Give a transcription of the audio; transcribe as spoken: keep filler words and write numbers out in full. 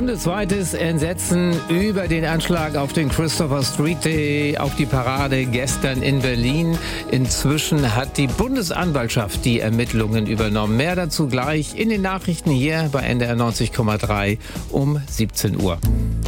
Bundesweites Entsetzen über den Anschlag auf den Christopher Street Day, auf die Parade gestern in Berlin. Inzwischen hat die Bundesanwaltschaft die Ermittlungen übernommen. Mehr dazu gleich in den Nachrichten hier bei N D R neunzig Komma drei um siebzehn Uhr.